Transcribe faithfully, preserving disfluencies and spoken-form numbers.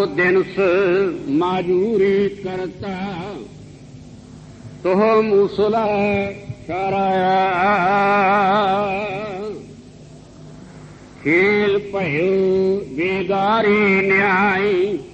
दिनस माजूरी करता, तुह मूसला कराया। खेल भयो बेगारी न्याय,